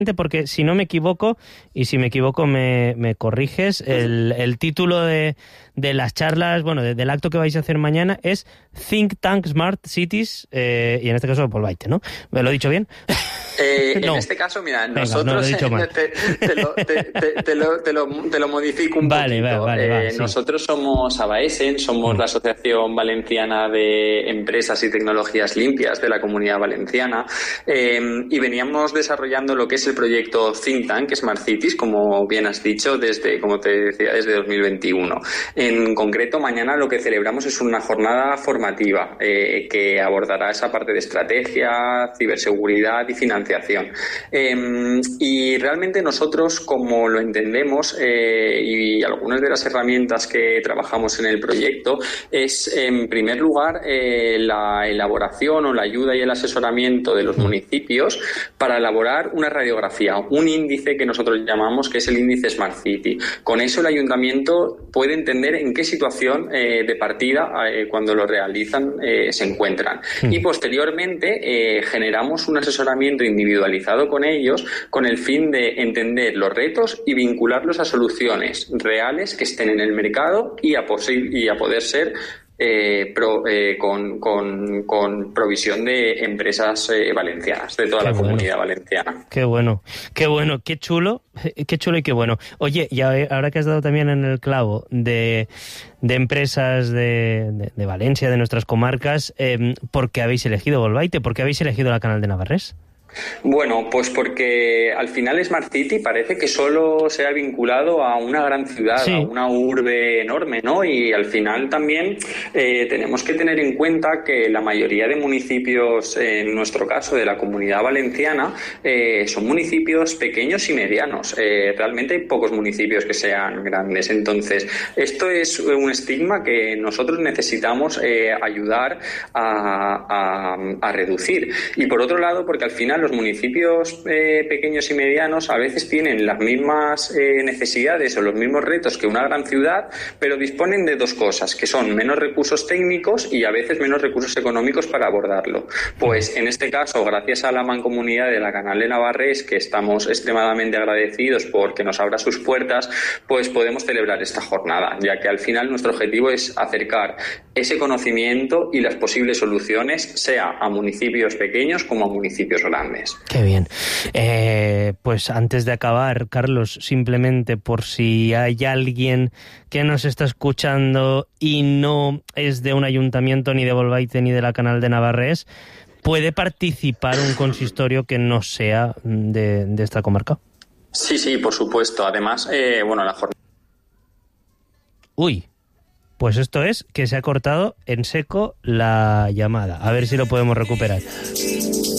porque si no me equivoco, y si me equivoco me corriges, el título de las charlas, bueno, del acto que vais a hacer mañana es Think Tank Smart Cities, y en este caso Volvayte, ¿no? ¿Me lo he dicho bien? No. En este caso, mira, Venga, nosotros no, lo he dicho mal. te lo modifico un poquito. Vale, sí. Nosotros somos ABAESEN, somos la Asociación Valenciana de Empresas y Tecnologías Limpias de la Comunidad Valenciana, y veníamos desarrollando lo que es el proyecto Think Tank Smart Cities, como bien has dicho, como te decía, desde 2021. En concreto, mañana lo que celebramos es una jornada formativa que abordará esa parte de estrategia, ciberseguridad y financiación. Y realmente nosotros, como lo entendemos, y algunas de las herramientas que trabajamos en el proyecto, es en primer lugar la elaboración o la ayuda y el asesoramiento de los municipios para elaborar una radiografía, un índice que nosotros llamamos que es el índice Smart City. Con eso el ayuntamiento puede entender en qué situación de partida cuando lo realizan se encuentran. Y posteriormente generamos un asesoramiento individualizado con ellos con el fin de entender los retos y vincularlos a soluciones reales que estén en el mercado y a poder ser con provisión de empresas valencianas, de toda la comunidad valenciana. Qué bueno, qué chulo y qué bueno. Oye, y ahora que has dado también en el clavo de empresas de Valencia, de nuestras comarcas, ¿por qué habéis elegido Volvayte? ¿Por qué habéis elegido la Canal de Navarrés? Bueno, pues porque al final Smart City parece que solo se ha vinculado a una gran ciudad, sí, a una urbe enorme, ¿no? Y al final también tenemos que tener en cuenta que la mayoría de municipios, en nuestro caso de la Comunidad Valenciana, son municipios pequeños y medianos. Realmente hay pocos municipios que sean grandes. Entonces, esto es un estigma que nosotros necesitamos ayudar a reducir. Y por otro lado, porque al final los municipios pequeños y medianos a veces tienen las mismas necesidades o los mismos retos que una gran ciudad, pero disponen de dos cosas, que son menos recursos técnicos y a veces menos recursos económicos para abordarlo. Pues en este caso, gracias a la mancomunidad de la Canal de Navarrés, que estamos extremadamente agradecidos porque nos abra sus puertas, pues podemos celebrar esta jornada, ya que al final nuestro objetivo es acercar ese conocimiento y las posibles soluciones, sea a municipios pequeños como a municipios grandes. Qué bien. Pues antes de acabar, Carlos, simplemente por si hay alguien que nos está escuchando y no es de un ayuntamiento, ni de Volvayte, ni de la Canal de Navarrés, ¿puede participar un consistorio que no sea de esta comarca? Sí, por supuesto. Además, la jornada... Uy, pues esto es que se ha cortado en seco la llamada. A ver si lo podemos recuperar.